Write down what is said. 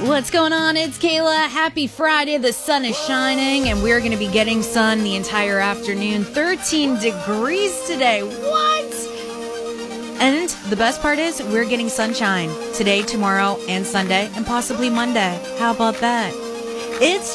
What's going on? It's Kayla. Happy Friday. The sun is shining, and we're going to be getting sun the entire afternoon. 13 degrees today. What? And the best part is we're getting sunshine today, tomorrow, and Sunday, and possibly Monday. How about that? It's